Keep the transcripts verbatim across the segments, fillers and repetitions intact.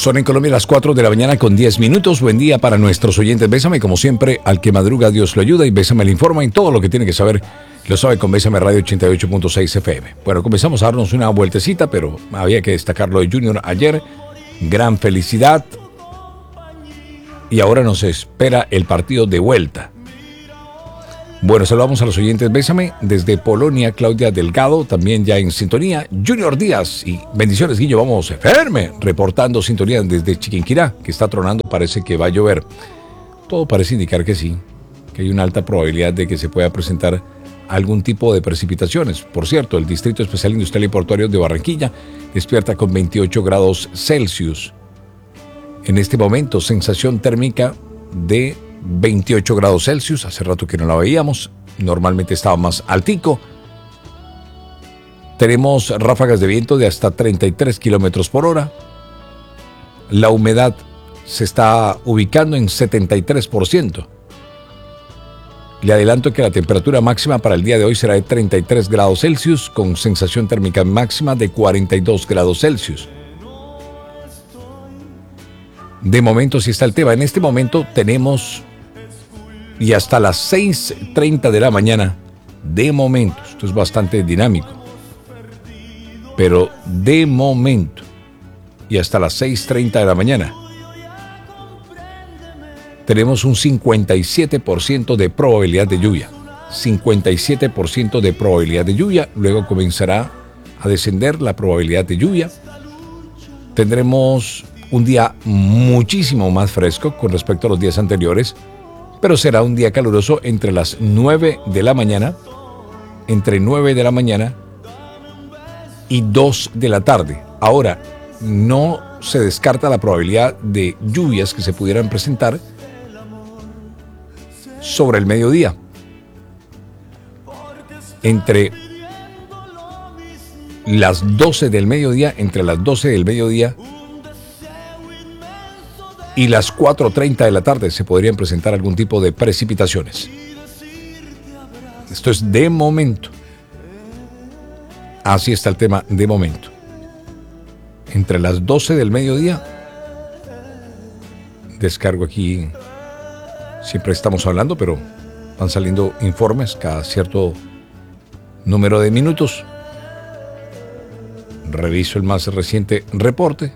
Son en Colombia las cuatro de la mañana con diez minutos. Buen día para nuestros oyentes. Bésame, como siempre, al que madruga Dios lo ayuda, y Bésame le informa en todo lo que tiene que saber. Lo sabe con Bésame Radio ochenta y ocho punto seis F M. Bueno, comenzamos a darnos una vueltecita, pero había que destacar lo de Junior ayer. Gran felicidad. Y ahora nos espera el partido de vuelta. Bueno, saludamos a los oyentes. Bésame desde Polonia, Claudia Delgado, también ya en sintonía. Junior Díaz y bendiciones, Guillo. Vamos, firme, reportando sintonía desde Chiquinquirá, que está tronando, parece que va a llover. Todo parece indicar que sí, que hay una alta probabilidad de que se pueda presentar algún tipo de precipitaciones. Por cierto, el Distrito Especial Industrial y Portuario de Barranquilla despierta con veintiocho grados Celsius. En este momento, sensación térmica de veintiocho grados Celsius, hace rato que no la veíamos, normalmente estaba más altico. Tenemos ráfagas de viento de hasta treinta y tres kilómetros por hora. La humedad se está ubicando en setenta y tres por ciento. Le adelanto que la temperatura máxima para el día de hoy será de treinta y tres grados Celsius, con sensación térmica máxima de cuarenta y dos grados Celsius. De momento, sí está el tema. En este momento tenemos, y hasta las seis treinta de la mañana, de momento, esto es bastante dinámico, pero de momento, y hasta las seis treinta de la mañana, tenemos un cincuenta y siete por ciento de probabilidad de lluvia. cincuenta y siete por ciento de probabilidad de lluvia. Luego comenzará a descender la probabilidad de lluvia. Tendremos un día muchísimo más fresco con respecto a los días anteriores, pero será un día caluroso entre las nueve de la mañana, entre nueve de la mañana y dos de la tarde. Ahora, no se descarta la probabilidad de lluvias que se pudieran presentar sobre el mediodía. Entre las doce del mediodía, entre las doce del mediodía y las cuatro treinta de la tarde se podrían presentar algún tipo de precipitaciones. Esto es de momento. Así está el tema de momento. Entre las doce del mediodía, descargo aquí, siempre estamos hablando, pero van saliendo informes cada cierto número de minutos. Reviso el más reciente reporte.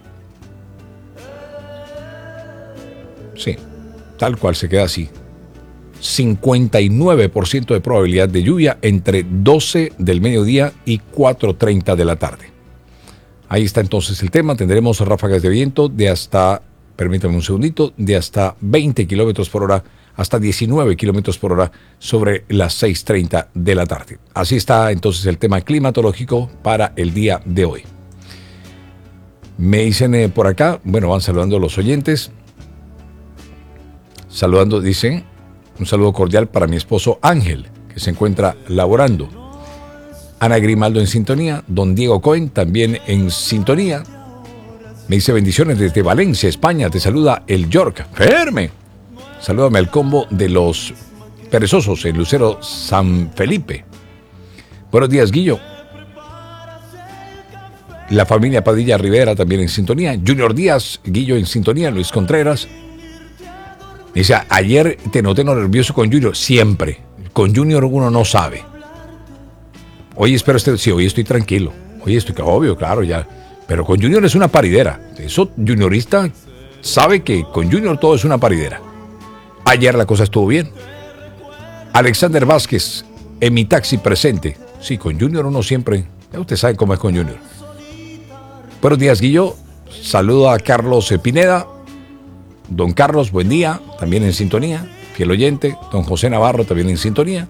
Sí, tal cual se queda así. cincuenta y nueve por ciento de probabilidad de lluvia entre doce del mediodía y cuatro treinta de la tarde. Ahí está entonces el tema. Tendremos ráfagas de viento de hasta, permítame un segundito, de hasta veinte kilómetros por hora, hasta diecinueve kilómetros por hora sobre las seis treinta de la tarde. Así está entonces el tema climatológico para el día de hoy. Me dicen eh, por acá, bueno, van saludando a los oyentes. Saludando, dicen, un saludo cordial para mi esposo Ángel, que se encuentra laborando. Ana Grimaldo en sintonía, don Diego Cohen también en sintonía. Me dice bendiciones desde Valencia, España, te saluda el York. Ferme. Salúdame al combo de los perezosos en Lucero San Felipe. Buenos días, Guillo. La familia Padilla Rivera también en sintonía. Junior Díaz, Guillo en sintonía, Luis Contreras. Dice, ayer te noté nervioso con Junior. Siempre. Con Junior uno no sabe. Hoy espero este... Sí, hoy estoy tranquilo. Hoy estoy... Obvio, claro, ya. Pero con Junior es una paridera. Eso, juniorista sabe que con Junior todo es una paridera. Ayer la cosa estuvo bien. Alexander Vázquez, en mi taxi presente. Sí, con Junior uno siempre... Ya usted sabe cómo es con Junior. Buenos días, Guillo. Saludo a Carlos Pineda. Don Carlos, buen día, también en sintonía, fiel oyente. Don José Navarro, también en sintonía.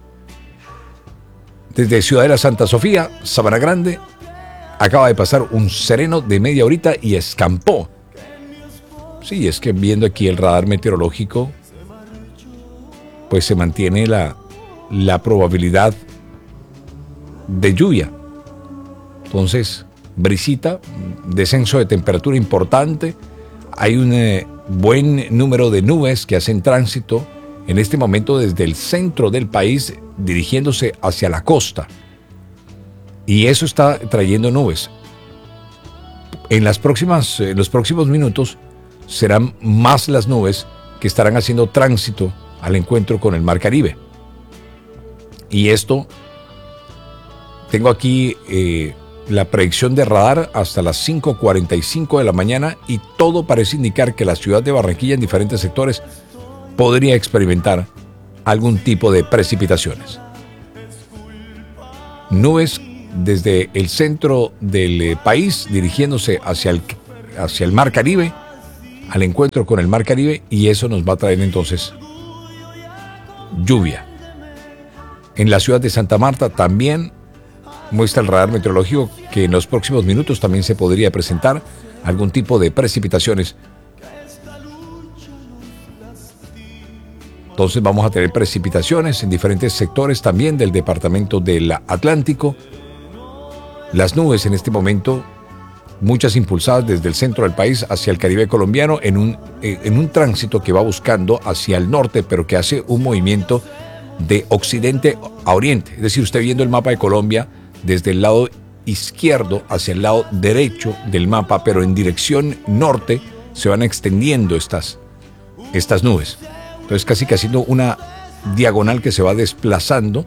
Desde Ciudadela Santa Sofía, Sabana Grande, acaba de pasar un sereno de media horita y escampó. Sí, es que viendo aquí el radar meteorológico, pues se mantiene la, la probabilidad de lluvia. Entonces, brisita, descenso de temperatura importante. Hay un eh, buen número de nubes que hacen tránsito en este momento desde el centro del país dirigiéndose hacia la costa. Y eso está trayendo nubes. en, las próximas, en los próximos minutos serán más las nubes que estarán haciendo tránsito al encuentro con el Mar Caribe. Y esto, tengo aquí eh, la predicción de radar hasta las cinco cuarenta y cinco de la mañana y todo parece indicar que la ciudad de Barranquilla en diferentes sectores podría experimentar algún tipo de precipitaciones. Nubes desde el centro del eh, país dirigiéndose hacia el, hacia el Mar Caribe, al encuentro con el Mar Caribe, y eso nos va a traer entonces lluvia. En la ciudad de Santa Marta también muestra el radar meteorológico que en los próximos minutos también se podría presentar algún tipo de precipitaciones. Entonces vamos a tener precipitaciones en diferentes sectores también del departamento del Atlántico. Las nubes en este momento, muchas impulsadas desde el centro del país hacia el Caribe colombiano en un, eh, en un tránsito que va buscando hacia el norte, pero que hace un movimiento de occidente a oriente. Es decir, usted viendo el mapa de Colombia desde el lado izquierdo hacia el lado derecho del mapa, pero en dirección norte se van extendiendo estas, estas nubes. Entonces casi que haciendo una diagonal que se va desplazando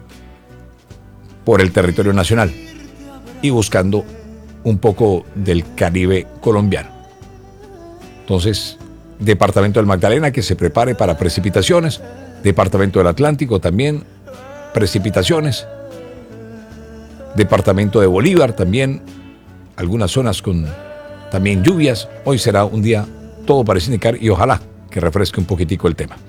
por el territorio nacional y buscando un poco del Caribe colombiano. Entonces, departamento del Magdalena que se prepare para precipitaciones, departamento del Atlántico también, precipitaciones, departamento de Bolívar también, algunas zonas con también lluvias. Hoy será un día, todo parece indicar, y ojalá que refresque un poquitico el tema.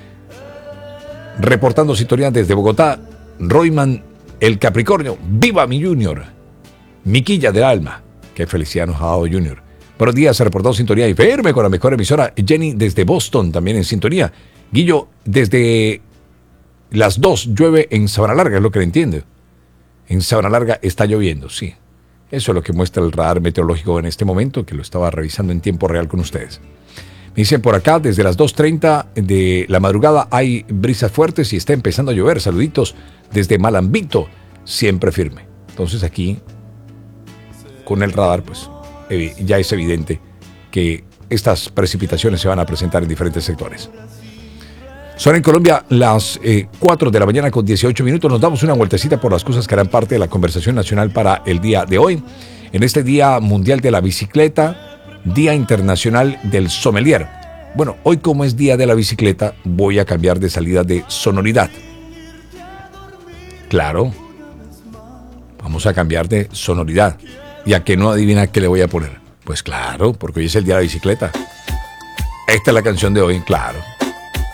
Reportando sintonía desde Bogotá, Royman el Capricornio, ¡viva mi Junior! Miquilla del alma, qué felicidad nos ha dado Junior. Buenos días, se reportó sintonía y firme con la mejor emisora. Jenny desde Boston también en sintonía. Guillo, desde las dos llueve en Sabana Larga, es lo que le entiendo. En Sabana Larga está lloviendo, sí. Eso es lo que muestra el radar meteorológico en este momento, que lo estaba revisando en tiempo real con ustedes. Me dicen por acá, desde las dos treinta de la madrugada hay brisas fuertes y está empezando a llover. Saluditos desde Malambito, siempre firme. Entonces aquí, con el radar, pues eh, ya es evidente que estas precipitaciones se van a presentar en diferentes sectores. Son en Colombia las eh, cuatro de la mañana con dieciocho minutos. Nos damos una vueltecita por las cosas que harán parte de la conversación nacional para el día de hoy. En este Día Mundial de la Bicicleta, Día Internacional del Sommelier. Bueno, hoy como es Día de la Bicicleta, voy a cambiar de salida de sonoridad. Claro, vamos a cambiar de sonoridad. ¿Y a qué no adivina qué le voy a poner? Pues claro, porque hoy es el Día de la Bicicleta. Esta es la canción de hoy, claro.